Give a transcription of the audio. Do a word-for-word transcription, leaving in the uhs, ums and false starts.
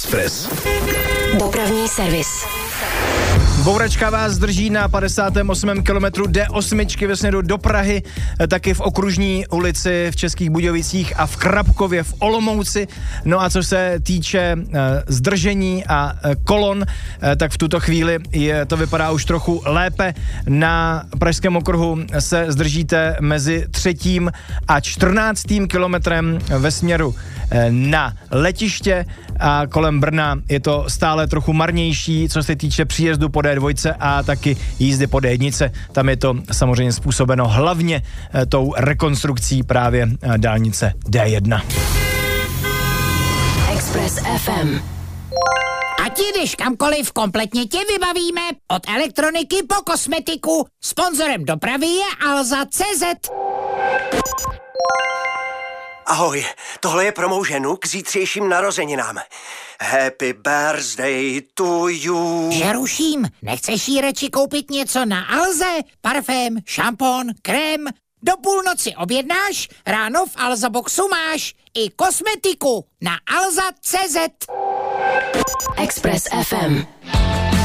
Express. Dopravní servis. Bouračka vás drží na padesátém osmém kilometru D osm ve směru do Prahy, taky v Okružní ulici v Českých Budějovicích a v Krapkově v Olomouci. No a co se týče uh, zdržení a uh, kolon, uh, tak v tuto chvíli je, to vypadá už trochu lépe. Na Pražském okruhu se zdržíte mezi třetím a čtrnáctým kilometrem ve směru uh, na letiště a kolem Brna je to stále trochu marnější, co se týče příjezdu po D dva a taky jízdy po D jedna. Tam je to samozřejmě způsobeno hlavně e, tou rekonstrukcí právě e, dálnice D jedna. Express F M. Ať jdeš kamkoliv, kompletně tě vybavíme. Od elektroniky po kosmetiku. Sponzorem dopravy je Alza tečka cé zet. Ahoj, tohle je pro mou ženu k zítřejším narozeninám. Happy birthday to you. Že ruším, nechceš jí radši koupit něco na Alze? Parfém, šampon, krém? Do půlnoci objednáš, ráno v Alza Boxu máš i kosmetiku na alza tečka cé zet. Express F M.